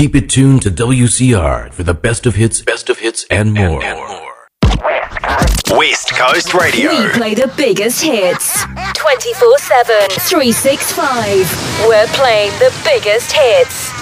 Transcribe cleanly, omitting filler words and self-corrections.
Keep it tuned to WCR for the best of hits, and more. West Coast Radio. We play the biggest hits 24/7, 365. We're playing the biggest hits.